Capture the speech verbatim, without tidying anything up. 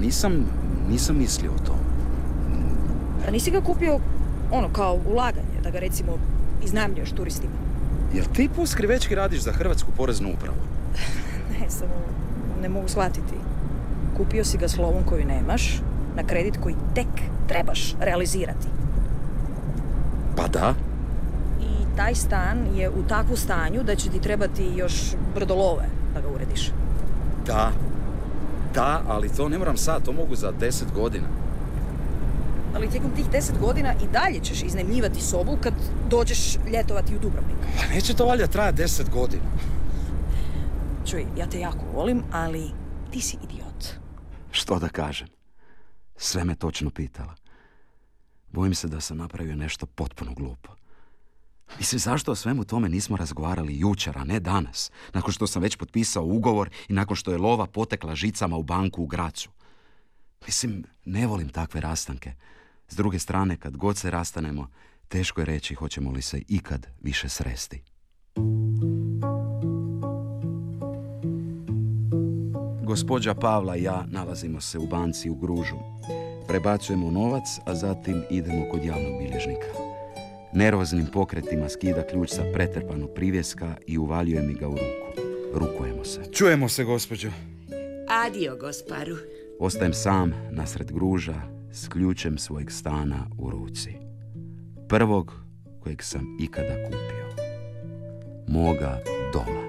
nisam, nisam mislio o tom. A nisi ga kupio, ono, kao ulaganje, da ga recimo iznajmljuješ turistima? Jel ti poskrivečki radiš za Hrvatsku poreznu upravu? Ne, samo ne mogu shvatiti. Kupio si ga s lovom koju nemaš, na kredit koji tek trebaš realizirati. Pa da. I taj stan je u takvu stanju da će ti trebati još brdolove da ga urediš. Da. Da, ali to ne moram sad, to mogu za deset godina. Ali tijekom tih deset godina i dalje ćeš iznajmljivati sobu kad dođeš ljetovati u Dubrovnik. Pa neće to valjda trajati deset godina. Čuj, ja te jako volim, ali ti si idiot. Što da kažem? Sve me točno pitala. Bojim se da sam napravio nešto potpuno glupo. Mislim, zašto o svemu tome nismo razgovarali jučer, a ne danas, nakon što sam već potpisao ugovor i nakon što je lova potekla žicama u banku u Grazu? Mislim, ne volim takve rastanke. S druge strane, kad god se rastanemo, teško je reći hoćemo li se ikad više sresti. Gospođa Pavla i ja nalazimo se u banci u Gružu. Prebacujemo novac, a zatim idemo kod javnog bilježnika. Nervoznim pokretima skida ključ sa pretrpanog privjeska i uvaljuje mi ga u ruku. Rukujemo se. Čujemo se, gospođo. Adio, gosparu. Ostajem sam nasred Gruža s ključem svojeg stana u ruci. Prvog kojeg sam ikada kupio. Moga doma.